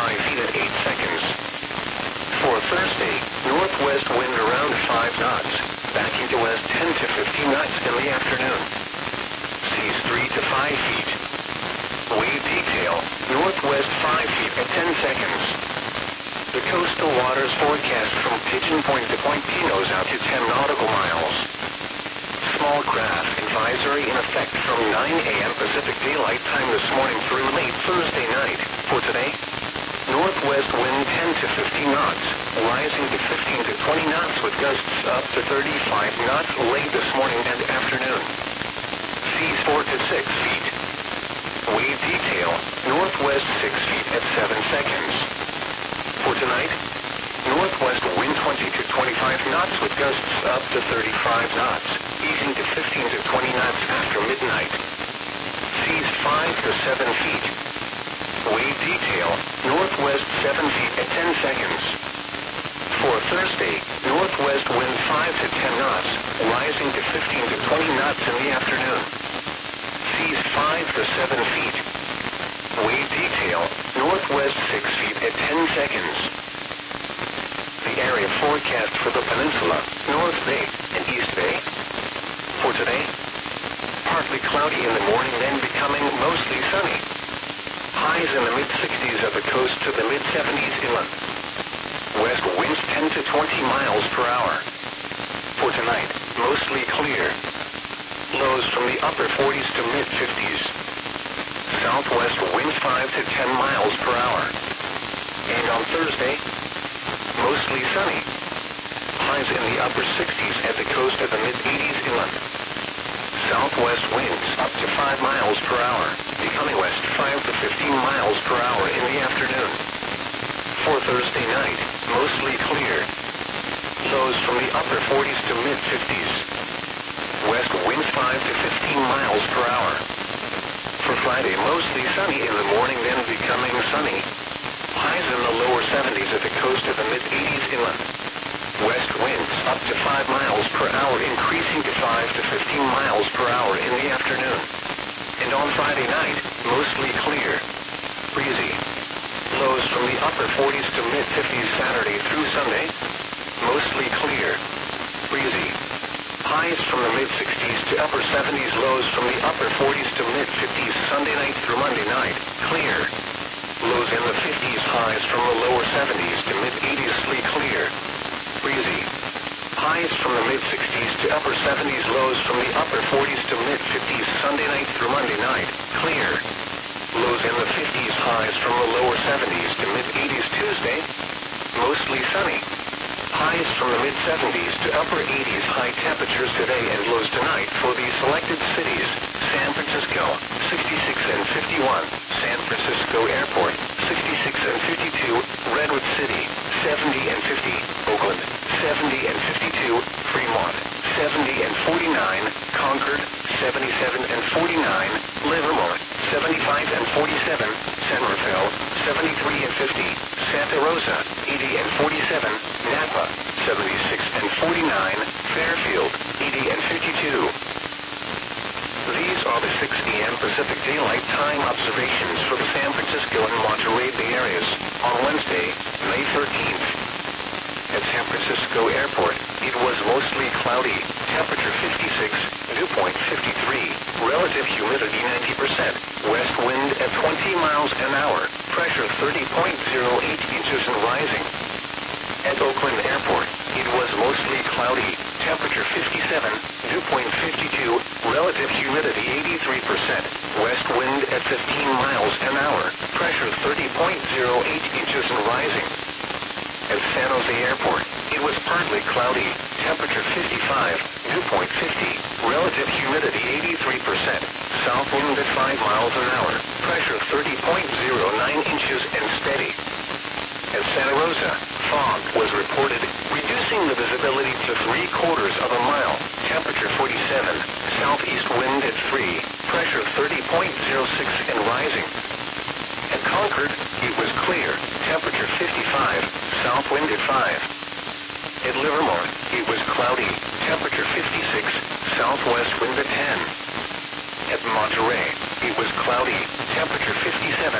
feet at 8 seconds. For Thursday, northwest wind around 5 knots, backing to west 10 to 15 knots in the afternoon. Seas 3 to 5 feet. Wave detail, northwest 5 feet at 10 seconds. The coastal waters forecast from Pigeon Point to Point Pinos out to 10 nautical miles. Small craft advisory in effect from 9 a.m. Pacific Daylight Time this morning through late Thursday night. For today, northwest wind 10 to 15 knots, rising to 15 to 20 knots with gusts up to 35 knots late this morning and afternoon. Seas 4 to 6 feet. Wave detail, northwest 6 feet at 7 seconds. For tonight, northwest wind 20 to 25 knots with gusts up to 35 knots, easing to 15 to 20 knots after midnight. Seas 5 to 7 feet. Wave detail, northwest 7 feet at 10 seconds. For Thursday, northwest wind 5 to 10 knots, rising to 15 to 20 knots in the afternoon. Seas 5 to 7 feet. Wave detail, northwest 6 feet at 10 seconds. The area forecast for the peninsula, North Bay and East Bay. For today, partly cloudy in the morning, then becoming mostly sunny. Highs in the mid-60s at the coast to the mid-70s inland. West winds 10 to 20 miles per hour. For tonight, mostly clear. Lows from the upper 40s to mid-50s. Southwest winds 5 to 10 miles per hour. And on Thursday, mostly sunny. Highs in the upper 60s at the coast of the mid-80s inland. Southwest winds up to 5 miles per hour, becoming west 5 to 15 miles per hour in the afternoon. For Thursday night, mostly clear. Lows from the upper 40s to mid-50s. West winds 5 to 15 miles per hour. For Friday, mostly sunny in the morning, then becoming sunny. Highs in the lower 70s at the coast of the mid-80s inland. West winds up to 5 miles per hour, increasing to 5 to 15 miles per hour in the afternoon. And on Friday night, mostly clear. Breezy. Lows from the upper 40s to mid-50s Saturday through Sunday. Mostly clear. Breezy. Highs from the mid-60s to upper 70s, lows from the upper 40s to mid-50s Sunday night through Monday night. Clear. Lows in the 50s, highs from the lower 70s to mid-80s, clear. Breezy. Highs from the mid-60s to upper 70s, lows from the upper 40s to mid-50s Sunday night through Monday night. Clear. Lows in the 50s, highs from the lower 70s to mid-80s Tuesday. Mostly sunny. Highs from the mid-70s to upper 80s, high temperatures today and lows tonight for the selected cities: San Francisco, 66 and 51, San Francisco Airport, 66 and 52, Redwood City, 70 and 50, Oakland, 70 and 52, Fremont, 70 and 49, Concord, 77 and 49, Livermore, 75 and 47, San Rafael, 73 and 50, Santa Rosa, 80 and 47, Napa, 76 and 49, Fairfield, 80 and 52. These are the 6 a.m. Pacific Daylight Time observations for the San Francisco and Monterey Bay areas on Wednesday, May 13th. At San Francisco Airport, it was mostly cloudy, temperature 56, dew point 53, relative humidity 90%, west wind at 20 miles an hour, pressure 30.08 inches and rising. At Oakland Airport, it was mostly cloudy, temperature 57, dew point 52, relative humidity 83%, west wind at 15 miles an hour, pressure 30.08 inches and rising. At San Jose Airport, it was partly cloudy, temperature 55, dew point 50, relative humidity 83%, south wind at 5 miles an hour, pressure 30.09 inches and steady. At Santa Rosa, fog was reported, reducing the visibility to 3/4 of a mile, temperature 47, southeast wind at 3, pressure 30.06 and rising. At Concord, it was clear, temperature 55, south wind at 5. At Livermore, it was cloudy, temperature 56, southwest wind at 10. At Monterey, it was cloudy, temperature 57,